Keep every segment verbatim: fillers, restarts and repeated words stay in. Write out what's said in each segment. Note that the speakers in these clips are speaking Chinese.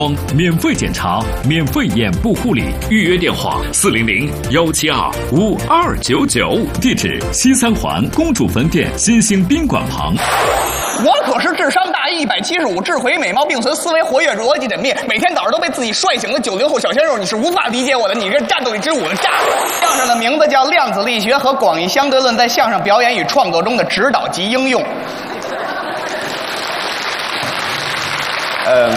免费检查，免费眼部护理，预约电话：四零零幺七二五二九九，地址：西三环公主坟店新兴宾馆旁。 我可是智商大一百七十五，智慧美貌并存，思维活跃，逻辑缜密，每天早上都被自己帅醒的九零后小鲜肉，你是无法理解我的，你是战斗力之舞的渣。相声的名字叫量子力学和广义相对论在相声表演与创作中的指导及应用。 嗯，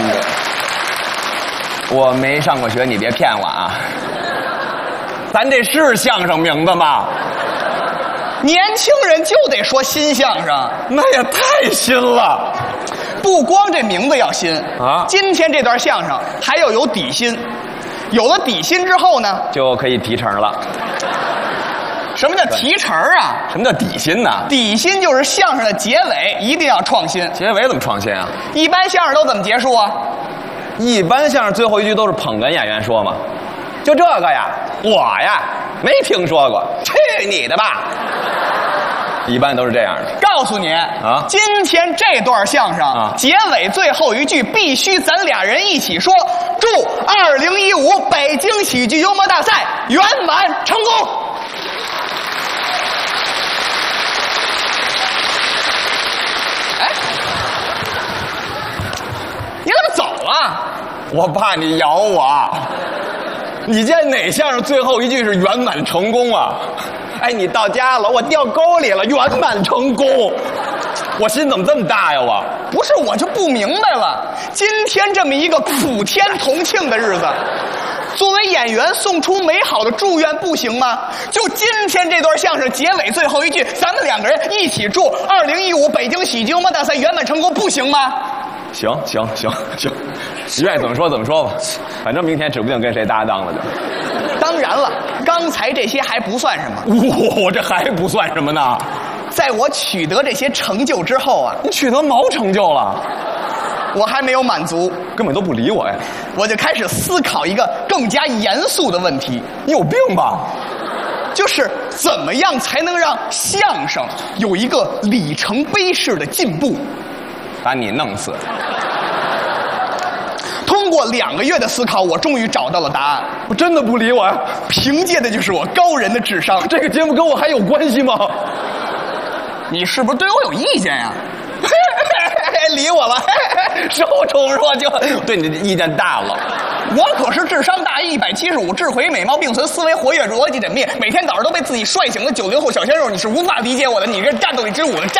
我没上过学，你别骗我啊！咱这是相声名字吗？ 年轻人就得说新相声， 那也太新了。 不光这名字要新啊， 今天这段相声还要有底薪。有了底薪之后呢， 就可以提成了。 什么叫提成啊？ 什么叫底薪呢？ 底薪就是相声的结尾一定要创新。 结尾怎么创新啊？ 一般相声都怎么结束啊？ 一般相声最后一句都是捧哏演员说嘛，就这个呀，我呀没听说过，去你的吧！一般都是这样的。 告诉你啊，今天这段相声啊，结尾最后一句必须咱俩人一起说：祝二零一五北京喜剧幽默大赛圆满成功。哎，你怎么走了？ 我怕你咬我。你见哪相声最后一句是圆满成功啊？哎，你到家了，我掉沟里了，圆满成功。我心怎么这么大呀？我不是，我就不明白了。今天这么一个普天同庆的日子，作为演员送出美好的祝愿不行吗？就今天这段相声结尾最后一句，咱们两个人一起祝二零一五北京喜剧幽默大赛圆满成功，不行吗？ 行行行行，你愿意怎么说怎么说吧，反正明天指不定跟谁搭档了就。 当然了，刚才这些还不算什么。 我这还不算什么呢？ 在我取得这些成就之后啊， 你取得毛成就了？ 我还没有满足， 根本都不理我呀！ 我就开始思考一个更加严肃的问题。 你有病吧？ 就是怎么样才能让相声有一个里程碑式的进步？ 把你弄死！ 通过两个月的思考，我终于找到了答案。 我真的不理我呀！ 凭借的就是我高人的智商。 这个节目跟我还有关系吗？ 你是不是对我有意见呀？ 理我了，受宠若惊，对你的意见大了。 我可是智商大一百七十五，智慧美貌并存，思维活跃，逻辑缜密，每天早上都被自己帅醒的九零后小鲜肉，你是无法理解我的，你是战斗力之舞的渣。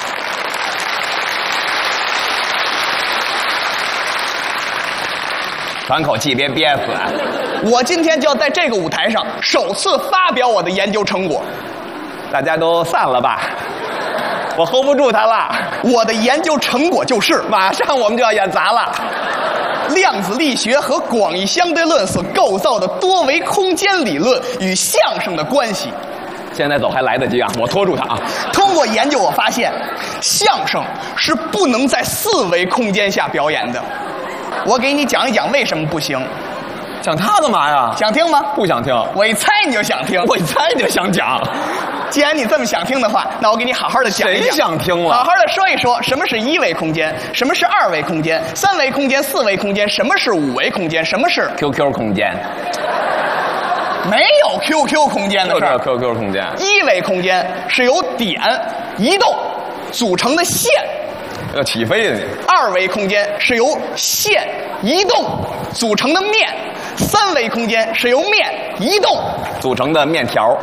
喘口气，别憋死。 我今天就要在这个舞台上首次发表我的研究成果。 大家都散了吧，我 hold 不住他了。 我的研究成果就是马上我们就要演砸了。 量子力学和广义相对论所构造的多维空间理论与相声的关系。 现在走还来得及啊，我拖住他啊。 通过研究我发现，相声是不能在四维空间下表演的。我给你讲一讲为什么不行。 讲他干嘛呀？ 想听吗？ 不想听。 我一猜你就想听。 我一猜你就想讲。 既然你这么想听的话，那我给你好好的讲一讲。 谁想听了？ 好好的说一说什么是一维空间，什么是二维空间，三维空间、四维空间，什么是五维空间，什么是 Q Q 空间。 没有 Q Q 空间的事儿。 Q Q 空间。 一维空间是由点移动组成的线。 要起飞的你。 二维空间是由线移动组成的面，三维空间是由面移动组成的面条。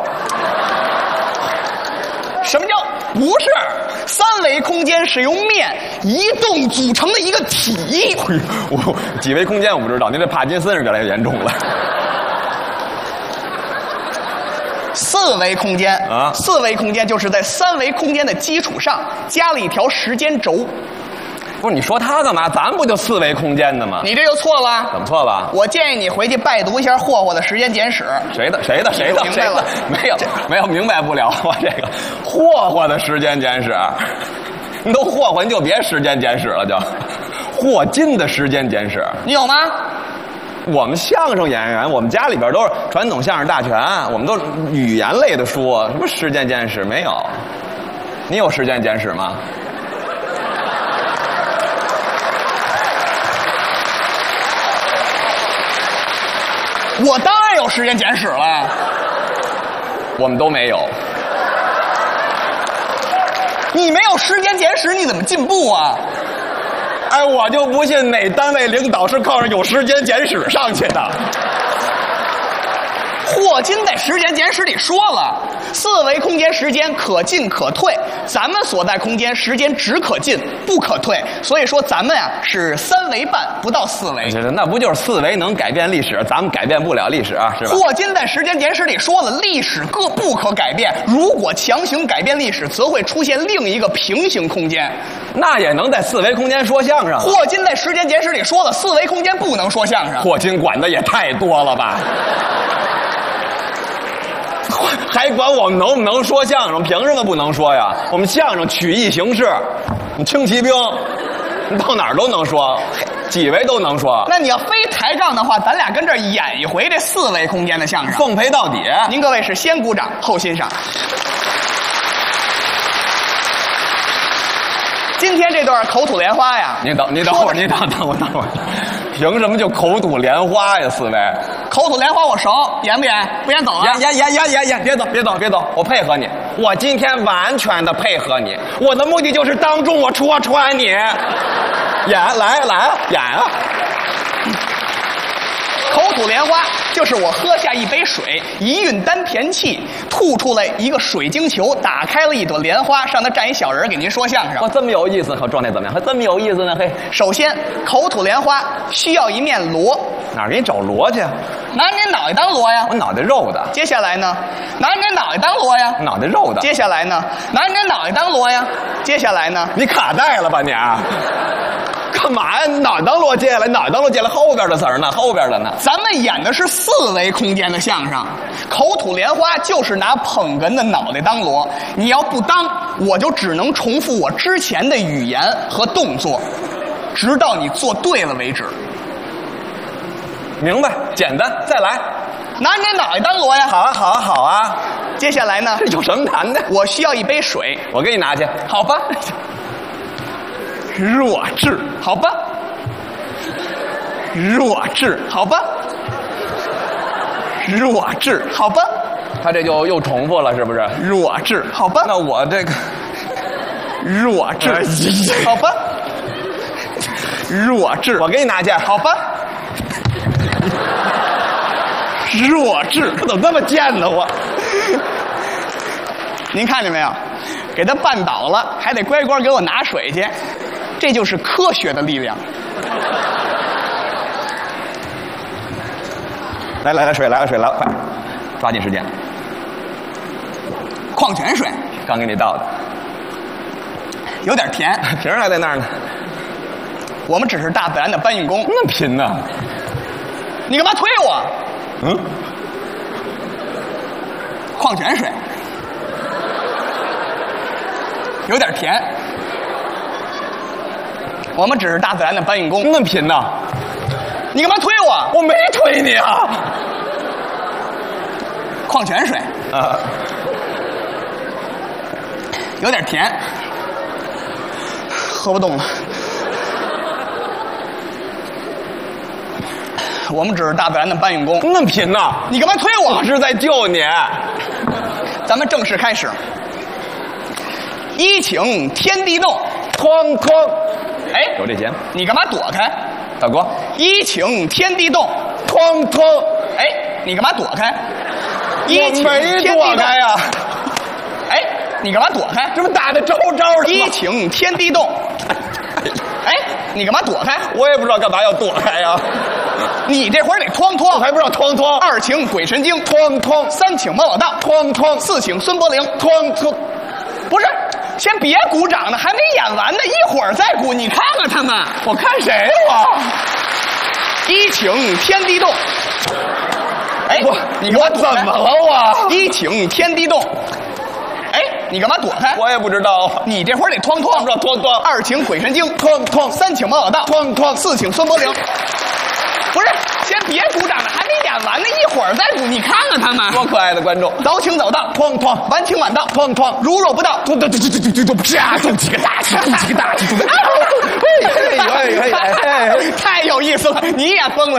什么叫不是？三维空间是由面移动组成的一个体。 我几维空间我不知道，您这帕金森是越来越严重了。 四维空间啊， 四维空间就是在三维空间的基础上加了一条时间轴。 不是，你说他干嘛？咱不就四维空间的吗？ 你这就错了。 怎么错了？ 我建议你回去拜读一下霍霍的《时间简史》。 谁的？谁的？谁的？ 明白了？ 没有，没有明白不了我这个霍霍的《时间简史》。你都霍霍，你就别《时间简史》了，就霍金的《时间简史》。 你有吗？ 我们相声演员，我们家里边都是传统相声大全，我们都是语言类的书，什么《时间简史》没有？你有《时间简史》吗？ 我当然有时间简史了。 我们都没有。 你没有时间简史，你怎么进步啊？ 哎，我就不信哪单位领导是靠着有时间简史上去的。 霍金在时间简史里说了，四维空间时间可进可退，咱们所在空间时间只可进不可退，所以说咱们呀是三维半，不到四维。 那不就是四维能改变历史，咱们改变不了历史啊，是吧？ 霍金在时间简史里说了，历史各不可改变，如果强行改变历史，则会出现另一个平行空间。 那也能在四维空间说相声。 霍金在时间简史里说了，四维空间不能说相声。 霍金管的也太多了吧？还管我们能不能说相声？凭什么不能说呀？我们相声曲艺形式，你轻骑兵，你到哪儿都能说，几维都能说。 那你要非抬杠的话，咱俩跟这儿演一回这四维空间的相声， 奉陪到底。 您各位是先鼓掌后欣赏。今天这段口吐莲花呀， 你等，你等会儿，你等等我等会儿，凭什么就口吐莲花呀？四位， 口吐莲花我熟，演不演？不演走啊！ 演演演演演演，别走别走别走，我配合你，我今天完全的配合你，我的目的就是当众我戳穿你，演来来啊演啊！ 口吐莲花就是我喝下一杯水，一运丹田气，吐出来一个水晶球，打开了一朵莲花，上头站一小人给您说相声。 哇，这么有意思，可状态怎么样？还这么有意思呢？嘿， 首先口吐莲花需要一面锣， 哪儿给你找锣去？ 拿您脑袋当锣呀。 我脑袋肉的。 接下来呢，拿您脑袋当锣呀。 脑袋肉的。 接下来呢，拿您脑袋当锣呀。接下来呢， 你卡带了吧你？干嘛呀？脑袋当锣，接下来脑袋当锣，接下来后边的词儿呢？后边的呢？ 咱们演的是四维空间的相声，口吐莲花就是拿捧哏的脑袋当锣。你要不当，我就只能重复我之前的语言和动作，直到你做对了为止。 明白，简单，再来。 拿你脑袋当锣呀！ 好啊，好啊，好啊。 接下来呢？ 这有什么难的？ 我需要一杯水， 我给你拿去。 好吧。弱智，好吧。弱智，好吧。弱智，好吧。 他这就又重复了，是不是？ 弱智，好吧。 那我这个弱智，好吧。弱智， 我给你拿去， 好吧。弱智， 怎么那么贱呢？我， 您看见没有？给他绊倒了，还得乖乖给我拿水去，这就是科学的力量。 来来来，水来了，水来了，快，抓紧时间。 矿泉水， 刚给你倒的， 有点甜， 瓶还在那儿呢。 我们只是大自然的搬运工， 那贫呢？ 你干嘛推我？ 嗯， 矿泉水有点甜，我们只是大自然的搬运工。 那贫呢？ 你干嘛推我？ 我没推你啊！ 矿泉水啊， 有点甜，喝不动了。我们只是大自然的搬运工。 那贫呐！ 你干嘛推我？ 我是在救你。 咱们正式开始。一请天地动， 哐哐。 哎， 有这节。 你干嘛躲开？ 大哥。 一请天地动， 哐哐。 哎，你干嘛躲开？一请没躲开呀。 哎，你干嘛躲开？ 这不打的招招的吗？ 一请天地动。哎，你干嘛躲开？ 我也不知道干嘛要躲开呀。 你这会儿得哐哐， 我还不知道哐哐。 二请鬼神经， 哐哐。 三请猫老大， 哐哐。 四请孙柏林， 哐哐。 不是，先别鼓掌呢，还没演完呢，一会儿再鼓。你看看他们， 我看谁我？ 一请天地动。哎， 我你干嘛躲开？ 怎么了我？ 一请天地动。哎，你干嘛躲开？ 我也不知道。 你这会儿得哐哐， 不知道哐哐。 二请鬼神经， 哐哐。 三请猫老大， 哐哐。 四请孙柏林。不是，先别鼓掌了，还没演完呢，一会儿再鼓。你看看他们， 多可爱的观众！ 早请早到， 哐哐； 晚请晚到， 哐哐； 如若不到， 咚咚咚咚咚咚咚，啪，咚几个大气，咚几个大气，咚！哎哎哎哎！ 太有意思了，你也疯了。